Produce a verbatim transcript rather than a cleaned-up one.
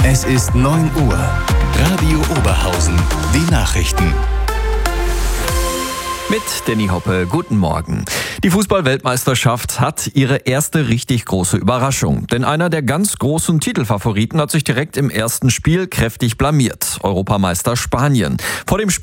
Es ist neun Uhr. Radio Oberhausen. Die Nachrichten. Mit Danny Hoppe, guten Morgen. Die Fußball-Weltmeisterschaft hat ihre erste richtig große Überraschung. Denn einer der ganz großen Titelfavoriten hat sich direkt im ersten Spiel kräftig blamiert. Europameister Spanien. Vor dem Spiel